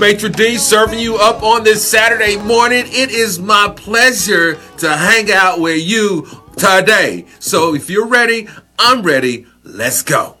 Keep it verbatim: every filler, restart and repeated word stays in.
Maitre D serving you up on this Saturday morning. It is my pleasure to hang out with you today. So if you're ready, I'm ready. Let's go.